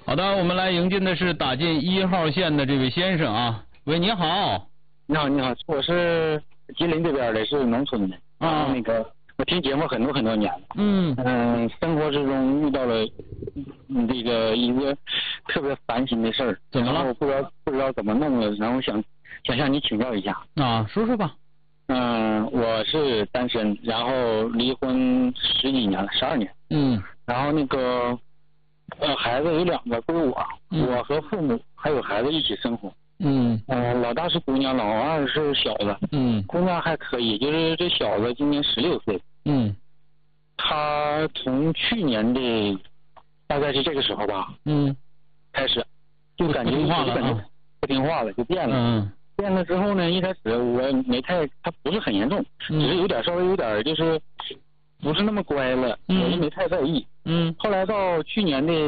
好的，我们来迎进的是打进1号线的这位先生啊。喂，你好。 你好，你好，我是吉林这边的，是农村的。 啊。 那个，我听节目很多年了。生活之中遇到了这个一个特别烦心的事儿。 怎么了？ 然后不知道怎么弄了，然后想向你请教一下。 啊，说说吧。 我是单身，然后离婚10几年了，12年。然后那个孩子有2个归我，我和父母还有孩子一起生活。老大是姑娘，老二是小子。姑娘还可以，就是这小子今年16岁。他从去年的大概是这个时候吧，开始就感觉不听话了，就变了。变了之后呢，一开始我他不是很严重，只是稍微有点就是不是那么乖了，我就没太在意。后来到去年的